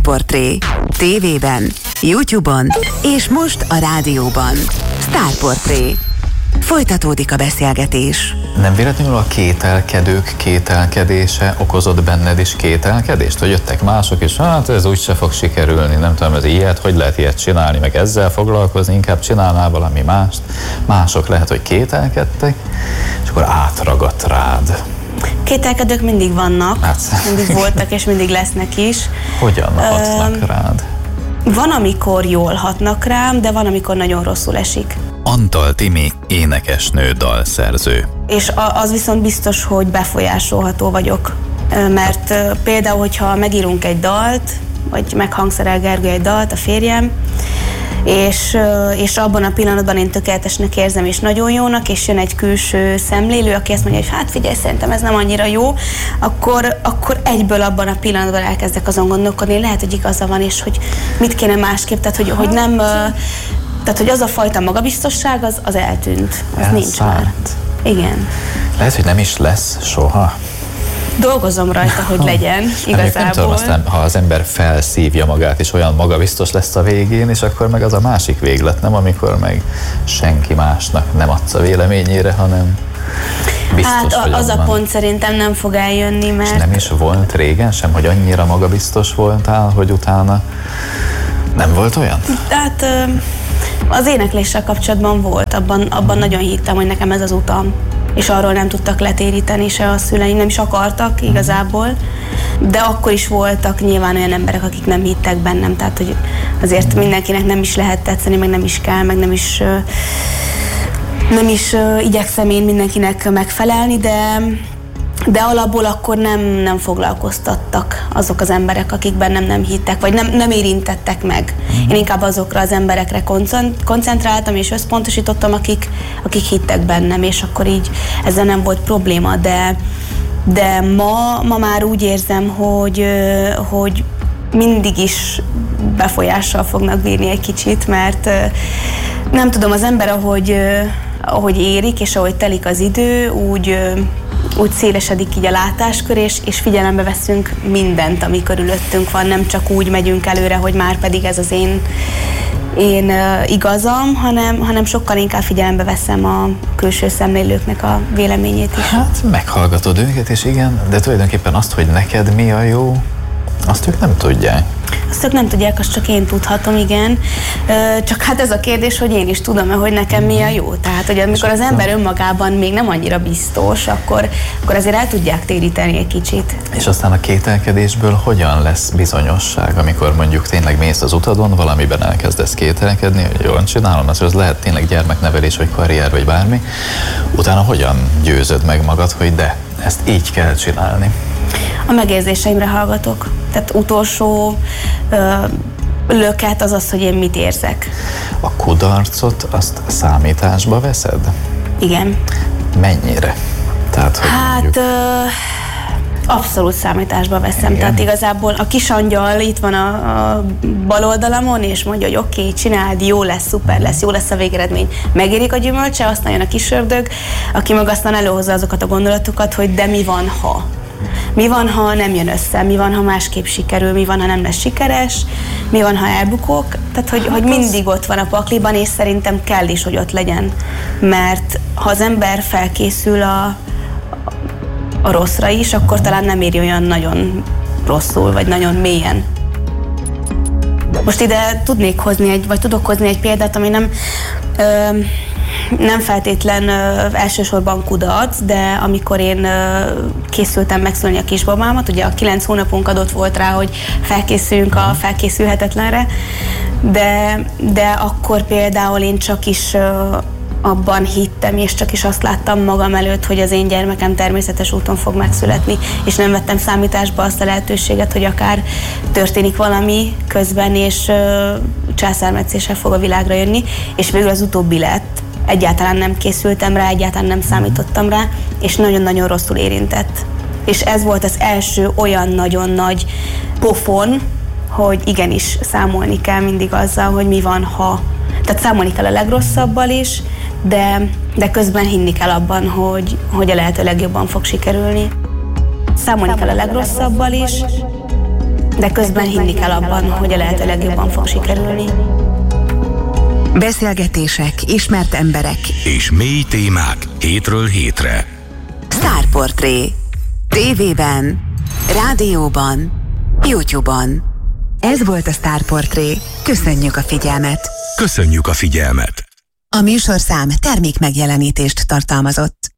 Sztárportré. TV-ben, YouTube-on és most a rádióban. Sztárportré. Folytatódik a beszélgetés. Nem véletlenül a kételkedők kételkedése okozott benned is kételkedést? Hogy jöttek mások, és hát ez úgyse fog sikerülni, nem tudom, ez ilyet, hogy lehet ilyet csinálni, meg ezzel foglalkozni, inkább csinálnál valami mást. Mások lehet, hogy kételkedtek, és akkor átragadt rád. Kételkedők mindig vannak, mindig voltak, és mindig lesznek is. Hogyan hatnak rád? Van, amikor jól hatnak rám, de van, amikor nagyon rosszul esik. Antal Timi, énekesnő, dalszerző. És az viszont biztos, hogy befolyásolható vagyok. Mert például, hogyha megírunk egy dalt, vagy meghangszerel Gergő egy dalt, a férjem, és abban a pillanatban én tökéletesnek érzem, és nagyon jónak, és jön egy külső szemlélő, aki azt mondja, hogy hát figyelj, szerintem ez nem annyira jó, akkor egyből abban a pillanatban elkezdek azon gondolkodni, lehet, hogy igaza van, és hogy mit kéne másképp, tehát hogy nem... Tehát, hogy az a fajta magabiztosság, az eltűnt. Az nincs már. Igen. Lehet, hogy nem is lesz soha. Dolgozom rajta, hogy legyen, igazából. Nem tudom, aztán, ha az ember felszívja magát, és olyan magabiztos lesz a végén, és akkor meg az a másik véglet, nem? Amikor meg senki másnak nem adsz a véleményére, hanem biztos hát az a pont szerintem nem fog eljönni, mert... És nem is volt régen sem, hogy annyira magabiztos voltál, hogy utána nem volt olyan? Hát... Az énekléssel kapcsolatban volt, abban nagyon hittem, hogy nekem ez az utam, és arról nem tudtak letéríteni se a szüleim, nem is akartak igazából, de akkor is voltak nyilván olyan emberek, akik nem hittek bennem, tehát hogy azért mindenkinek nem is lehet tetszeni, meg nem is kell, meg nem is igyekszem én mindenkinek megfelelni, de alapból akkor nem foglalkoztattak azok az emberek, akik bennem nem hittek, vagy nem érintettek meg. Én inkább azokra az emberekre koncentráltam és összpontosítottam, akik hittek bennem, és akkor így ezzel nem volt probléma, de ma már úgy érzem, hogy mindig is befolyással fognak bírni egy kicsit, mert nem tudom, az ember ahogy érik, és ahogy telik az idő, úgy szélesedik így a látáskör, és figyelembe veszünk mindent, ami körülöttünk van, nem csak úgy megyünk előre, hogy már pedig ez az én igazam, hanem sokkal inkább figyelembe veszem a külső szemlélőknek a véleményét is. Hát meghallgatod őket, és igen, de tulajdonképpen azt, hogy neked mi a jó, azt ők nem tudják. Azt ők nem tudják, azt csak én tudhatom, igen. Csak hát ez a kérdés, hogy én is tudom-e, hogy nekem mi a jó. Tehát, hogy amikor az ember önmagában még nem annyira biztos, akkor azért el tudják téríteni egy kicsit. És aztán a kételkedésből hogyan lesz bizonyosság, amikor mondjuk tényleg mész az utadon, valamiben elkezdesz kételkedni, hogy jól csinálom, az lehet tényleg gyermeknevelés, vagy karrier, vagy bármi. Utána hogyan győzöd meg magad, hogy de, ezt így kell csinálni? A megérzéseimre hallgatok. Tehát utolsó löket az, hogy én mit érzek. A kudarcot azt számításba veszed? Igen. Mennyire? Tehát, hogy hát abszolút számításba veszem. Igen. Tehát igazából a kis angyal itt van a bal oldalamon, és mondja, hogy oké, csináld, jó lesz, szuper lesz, jó lesz a végeredmény. Megérik a gyümölcse, aztán jön a kis ördög, aki meg aztán előhozza azokat a gondolatokat, hogy de mi van, ha? Mi van, ha nem jön össze? Mi van, ha másképp sikerül? Mi van, ha nem lesz sikeres? Mi van, ha elbukok? Tehát, hogy mindig ott van a pakliban, és szerintem kell is, hogy ott legyen. Mert ha az ember felkészül a rosszra is, akkor talán nem éri olyan nagyon rosszul, vagy nagyon mélyen. Most ide tudok hozni egy példát, ami nem feltétlen elsősorban kudarc, de amikor én készültem megszülni a kisbabámat, ugye a 9 hónapunk adott volt rá, hogy felkészüljünk a felkészülhetetlenre, de akkor például én csak is abban hittem, és csak is azt láttam magam előtt, hogy az én gyermekem természetes úton fog megszületni, és nem vettem számításba azt a lehetőséget, hogy akár történik valami közben, és császármetszéssel fog a világra jönni, és végül az utóbbi lett. Egyáltalán nem készültem rá, egyáltalán nem számítottam rá, és nagyon-nagyon rosszul érintett. És ez volt az első olyan nagyon nagy pofon, hogy igenis számolni kell mindig azzal, hogy mi van, ha. Tehát számolni kell a legrosszabbal is, de közben hinni kell abban, hogy a lehető legjobban fog sikerülni. Számolni kell a legrosszabbal is, de közben hinni kell abban, hogy a lehető legjobban fog sikerülni. Beszélgetések, ismert emberek és mély témák hétről hétre. Sztárportré. TV-ben, rádióban, YouTube-on. Ez volt a Sztárportré. Köszönjük a figyelmet! Köszönjük a figyelmet! A műsorszám termékmegjelenítést tartalmazott.